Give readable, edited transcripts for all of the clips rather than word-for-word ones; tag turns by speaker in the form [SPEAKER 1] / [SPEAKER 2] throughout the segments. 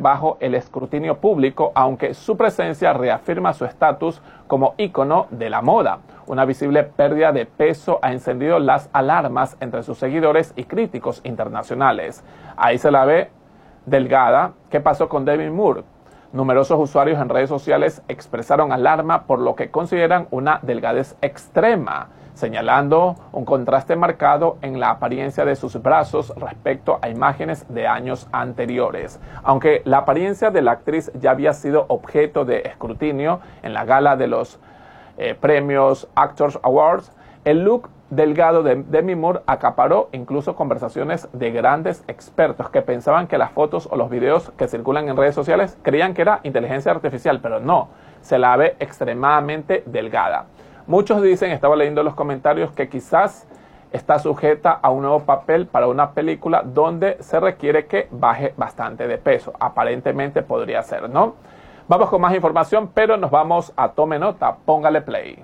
[SPEAKER 1] bajo el escrutinio público, aunque su presencia reafirma su estatus como ícono de la moda. Una visible pérdida de peso ha encendido las alarmas entre sus seguidores y críticos internacionales. Ahí se la ve delgada. ¿Qué pasó con Demi Moore? Numerosos usuarios en redes sociales expresaron alarma por lo que consideran una delgadez extrema, señalando un contraste marcado en la apariencia de sus brazos respecto a imágenes de años anteriores. Aunque la apariencia de la actriz ya había sido objeto de escrutinio en la gala de los premios Actors Awards, el look delgado de Demi Moore acaparó incluso conversaciones de grandes expertos que pensaban que las fotos o los videos que circulan en redes sociales creían que era inteligencia artificial, pero no, se la ve extremadamente delgada. Muchos dicen, estaba leyendo los comentarios, que quizás está sujeta a un nuevo papel para una película donde se requiere que baje bastante de peso. Aparentemente podría ser, ¿no? Vamos con más información, pero nos vamos a Tome Nota. Póngale play.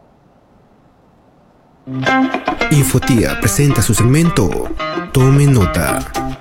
[SPEAKER 2] Infotía presenta su segmento Tome Nota.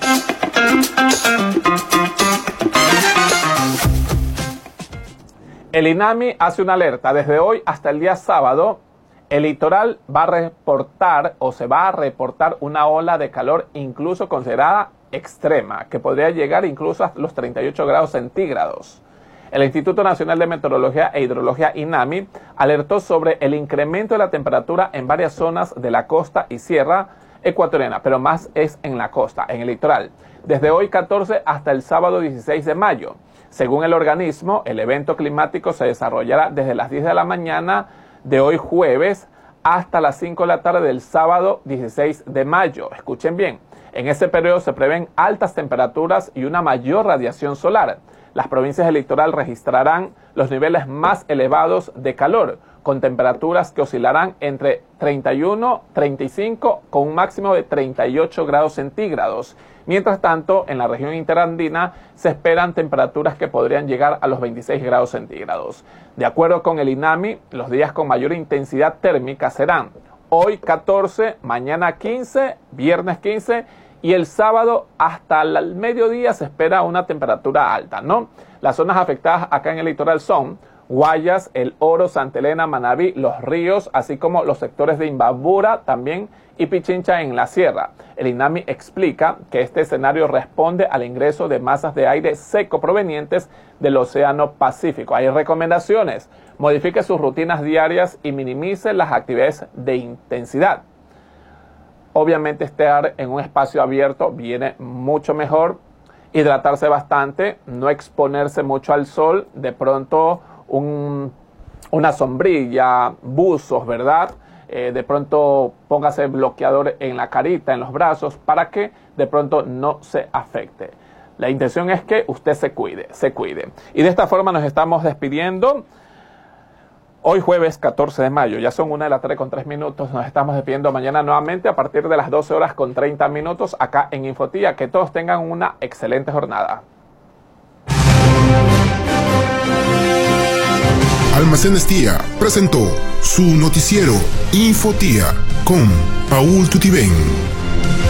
[SPEAKER 1] El INAMI hace una alerta. Desde hoy hasta el día sábado, el litoral va a reportar o se va a reportar una ola de calor incluso considerada extrema, que podría llegar incluso a los 38 grados centígrados. El Instituto Nacional de Meteorología e Hidrología, INAMI, alertó sobre el incremento de la temperatura en varias zonas de la costa y sierra ecuatoriana, pero más es en la costa, en el litoral, desde hoy 14 hasta el sábado 16 de mayo. Según el organismo, el evento climático se desarrollará desde las 10 de la mañana de hoy jueves hasta las 5 de la tarde del sábado 16 de mayo. Escuchen bien, en ese periodo se prevén altas temperaturas y una mayor radiación solar. Las provincias del litoral registrarán los niveles más elevados de calor, con temperaturas que oscilarán entre 31 y 35 con un máximo de 38 grados centígrados. Mientras tanto, en la región interandina se esperan temperaturas que podrían llegar a los 26 grados centígrados. De acuerdo con el INAMI, los días con mayor intensidad térmica serán hoy 14, mañana 15, viernes 15 y el sábado hasta el mediodía se espera una temperatura alta, ¿no? Las zonas afectadas acá en el litoral son Guayas, El Oro, Santa Elena, Manabí, Los Ríos, así como los sectores de Imbabura también y Pichincha en la sierra. El INAMI explica que este escenario responde al ingreso de masas de aire seco provenientes del Océano Pacífico. Hay recomendaciones: modifique sus rutinas diarias y minimice las actividades de intensidad. Obviamente estar en un espacio abierto viene mucho mejor. Hidratarse bastante, no exponerse mucho al sol, de pronto una sombrilla, buzos, ¿verdad? De pronto póngase bloqueador en la carita, en los brazos, para que de pronto no se afecte. La intención es que usted se cuide. Y de esta forma nos estamos despidiendo. Hoy jueves 14 de mayo, ya son 1:03:03. Nos estamos despidiendo mañana nuevamente a partir de las 12:30 acá en Infotía. Que todos tengan una excelente jornada.
[SPEAKER 2] Almacenes Tía presentó su noticiero Infotía con Paul Tutibén.